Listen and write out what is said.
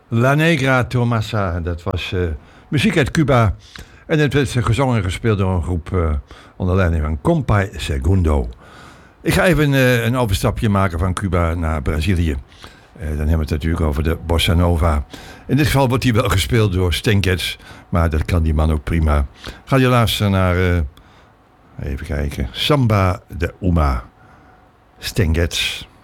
La Negra Tomasa, dat was muziek uit Cuba. En het werd gezongen en gespeeld door een groep onder leiding van Compay Segundo. Ik ga even een overstapje maken van Cuba naar Brazilië. Dan hebben we het natuurlijk over de Bossa Nova. In dit geval wordt die wel gespeeld door Stan Getz, maar dat kan die man ook prima. Ga je luisteren naar, even kijken, Samba de Uma, Stan Getz.